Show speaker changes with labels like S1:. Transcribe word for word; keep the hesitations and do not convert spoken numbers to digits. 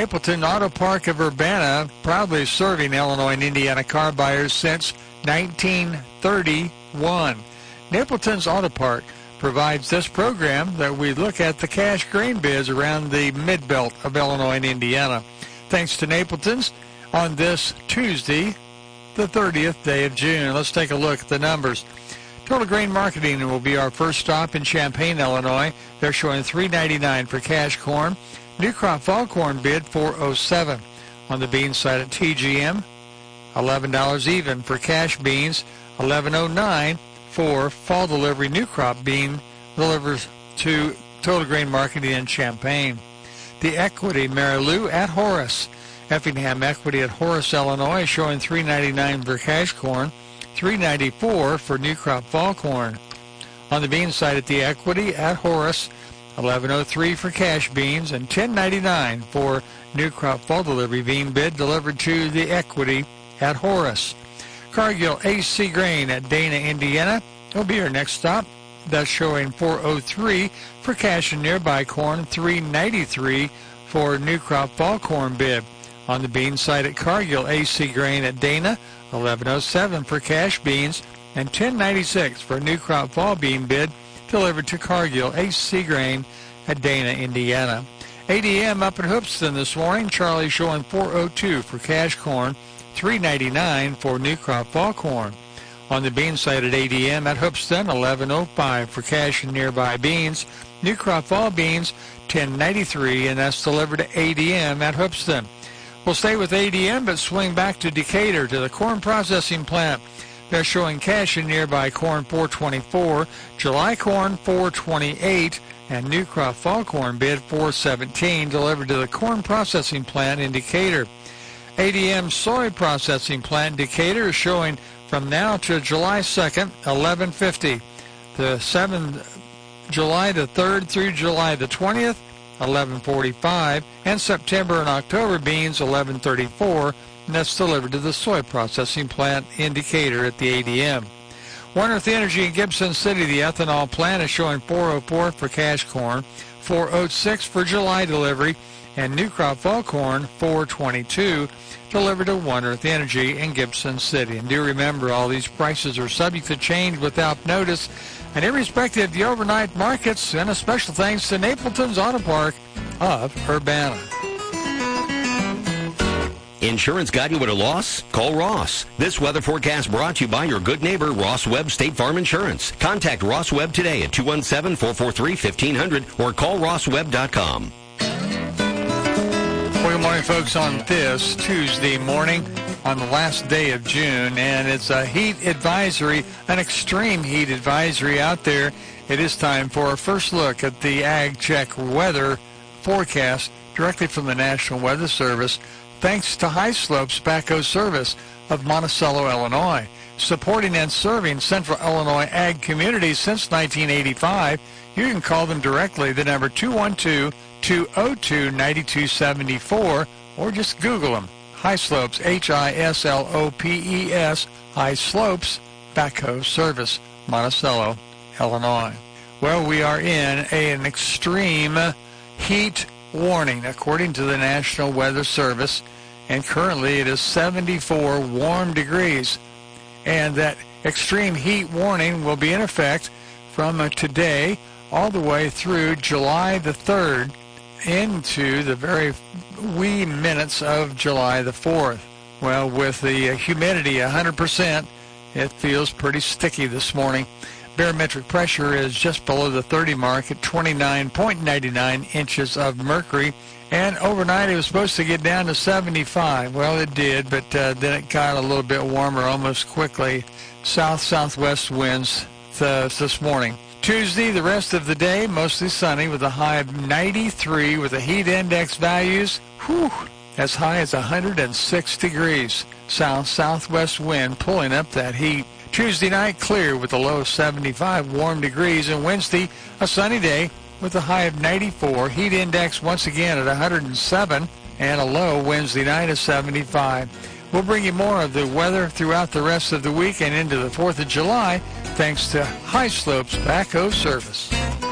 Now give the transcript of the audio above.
S1: Napleton Auto Park of Urbana, proudly serving Illinois and Indiana car buyers since nineteen thirty-one. Napleton's Auto Park provides this program that we look at the cash grain bids around the mid-belt of Illinois and Indiana. Thanks to Napleton's on this Tuesday, the thirtieth day of June. Let's take a look at the numbers. Total Grain Marketing will be our first stop in Champaign, Illinois. They're showing three ninety-nine for cash corn. New crop fall corn bid four oh seven. On the bean side at T G M, eleven dollars even for cash beans, eleven oh nine for fall delivery new crop bean delivers to Total Grain Marketing in Champaign. The Equity Marilou at Horace. Effingham Equity at Horace, Illinois, showing three ninety-nine for cash corn, three ninety-four for new crop fall corn. On the bean side at the Equity at Horace, eleven oh three for cash beans and ten ninety-nine for new crop fall delivery bean bid delivered to the Equity at Horace. Cargill A C Grain at Dana, Indiana will be our next stop. That's showing four oh three for cash and nearby corn, three ninety-three for new crop fall corn bid. On the bean side at Cargill A C Grain at Dana, eleven oh seven for cash beans and ten ninety-six for new crop fall bean bid delivered to Cargill A C Grain at Dana, Indiana. A D M up at Hoopeston this morning. Charlie showing four oh two for cash corn, three ninety-nine for new crop fall corn. On the bean side at A D M at Hoopeston, eleven oh five for cash and nearby beans. New crop fall beans, ten ninety-three, and that's delivered to A D M at Hoopeston. We'll stay with A D M, but swing back to Decatur to the corn processing plant. They're showing cash and nearby corn four twenty-four, July corn four twenty-eight, and new crop fall corn bid four seventeen delivered to the corn processing plant in Decatur. A D M soy processing plant in Decatur is showing from now to July second, eleven fifty. The seventh, July the third through July the twentieth, eleven forty-five, and September and October beans eleven thirty-four, and that's delivered to the soy processing plant in Decatur at the A D M. One Earth Energy in Gibson City, the ethanol plant is showing four oh four for cash corn, four oh six for July delivery, and new crop fall corn four twenty-two delivered to One Earth Energy in Gibson City. And do remember, all these prices are subject to change without notice, and irrespective of the overnight markets, and a special thanks to Napleton's Auto Park of Urbana.
S2: Insurance got you at a loss? Call Ross. This weather forecast brought to you by your good neighbor, Ross Webb State Farm Insurance. Contact Ross Webb today at two one seven, four four three, fifteen hundred or call ross webb dot com.
S1: Well, good morning, folks, on this Tuesday morning on the last day of June, and it's a heat advisory, an extreme heat advisory out there. It is time for our first look at the Ag Check weather forecast directly from the National Weather Service, thanks to High Slopes Backhoe Service of Monticello, Illinois, supporting and serving Central Illinois ag communities since nineteen eighty-five. You can call them directly, the number two one two, two oh two, nine two seven four, or just Google them. High Slopes, H I S L O P E S, High Slopes Backhoe Service, Monticello, Illinois. Well, we are in a, an extreme heat warning, according to the National Weather Service, and currently it is seventy-four warm degrees. And that extreme heat warning will be in effect from uh, today all the way through July the third into the very wee minutes of July the fourth. Well, with the uh, humidity one hundred percent, it feels pretty sticky this morning. Barometric pressure is just below the thirty mark at twenty-nine point nine nine inches of mercury. And overnight it was supposed to get down to seventy-five. Well, it did, but uh, then it got a little bit warmer almost quickly. South-southwest winds th- this morning. Tuesday, the rest of the day, mostly sunny with a high of ninety-three with the heat index values, whew, as high as one hundred six degrees. South-southwest wind pulling up that heat. Tuesday night, clear with a low of seventy-five warm degrees. And Wednesday, a sunny day with a high of ninety-four. Heat index once again at one hundred seven, and a low Wednesday night of seventy-five. We'll bring you more of the weather throughout the rest of the week and into the fourth of July, thanks to High Slopes Backhoe Service.